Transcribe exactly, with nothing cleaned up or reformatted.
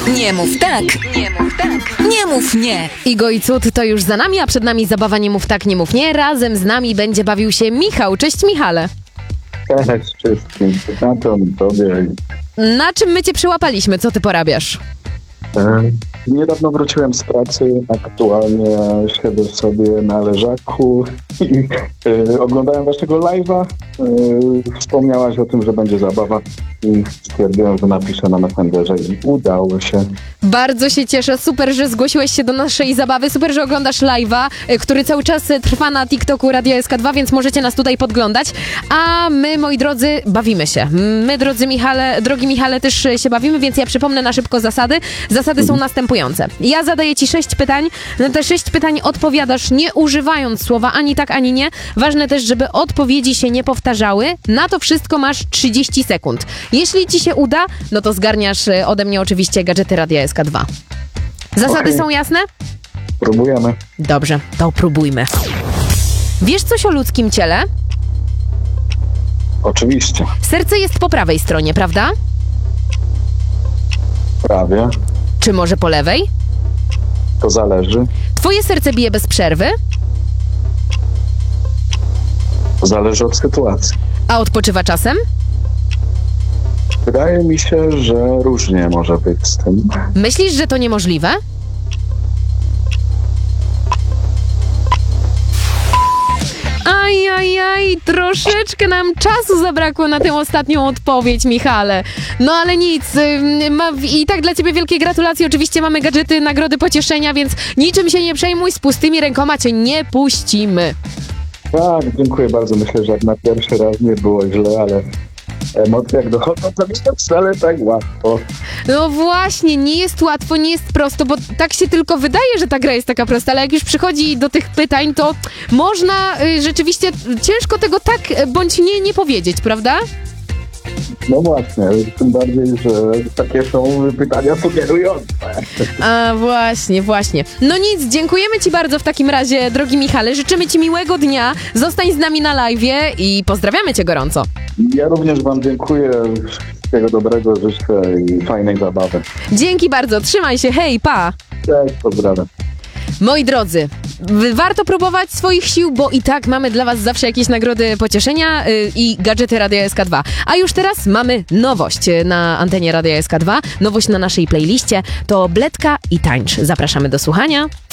Nie mów tak, nie mów tak, nie mów nie. Igo i Cud to już za nami, a przed nami zabawa Nie mów tak, nie mów nie. Razem z nami będzie bawił się Michał. Cześć, Michale. Cześć wszystkim, słuchaczom, tobie. Na czym my cię przyłapaliśmy? Co ty porabiasz? E, niedawno wróciłem z pracy, aktualnie siedzę sobie na leżaku i e, oglądałem waszego live'a. E, wspomniałaś o tym, że będzie zabawa i stwierdziłem, że napiszę na Messengerze i udało się. Bardzo się cieszę, super, że zgłosiłeś się do naszej zabawy, super, że oglądasz live'a, y, który cały czas y, trwa na TikToku Radia S K dwa, więc możecie nas tutaj podglądać, a my, moi drodzy, bawimy się. My, drodzy Michale, drogi Michale, też y, się bawimy, więc ja przypomnę na szybko zasady. Zasady są następujące. Ja zadaję ci sześć pytań, na te sześć pytań odpowiadasz nie używając słowa ani tak, ani nie. Ważne też, żeby odpowiedzi się nie powtarzały. Na to wszystko masz trzydzieści sekund. Jeśli ci się uda, no to zgarniasz y, ode mnie oczywiście gadżety Radia S K dwa. Zasady Okej. są jasne? Próbujemy. Dobrze, to próbujmy. Wiesz coś o ludzkim ciele? Oczywiście. Serce jest po prawej stronie, prawda? Prawie. Czy może po lewej? To zależy. Twoje serce bije bez przerwy? To zależy od sytuacji. A odpoczywa czasem? Wydaje mi się, że różnie może być z tym. Myślisz, że to niemożliwe? Aj, aj, aj, troszeczkę nam czasu zabrakło na tę ostatnią odpowiedź, Michale. No ale nic, ym, ma, i tak dla ciebie wielkie gratulacje. Oczywiście mamy gadżety, nagrody, pocieszenia, więc niczym się nie przejmuj, z pustymi rękoma cię nie puścimy. Tak, dziękuję bardzo. Myślę, że jak na pierwszy raz nie było źle, ale emocje jak dochodzą, to nie jest wcale tak łatwo. No właśnie, nie jest łatwo, nie jest prosto, bo tak się tylko wydaje, że ta gra jest taka prosta, ale jak już przychodzi do tych pytań, to można y, rzeczywiście ciężko tego tak y, bądź nie, nie powiedzieć, prawda? No właśnie, tym bardziej, że takie są pytania sugerujące. A właśnie, właśnie. No nic, dziękujemy ci bardzo w takim razie, drogi Michale, życzymy ci miłego dnia, zostań z nami na live'ie i pozdrawiamy cię gorąco. Ja również wam dziękuję, wszystkiego dobrego, życzę i fajnej zabawy. Dzięki bardzo, trzymaj się, hej, pa! Cześć, pozdrawiam. Moi drodzy, w- warto próbować swoich sił, bo i tak mamy dla was zawsze jakieś nagrody pocieszenia yy, i gadżety Radia S K dwa. A już teraz mamy nowość yy, na antenie Radia S K dwa, nowość na naszej playliście, to Bledka i Tańcz. Zapraszamy do słuchania.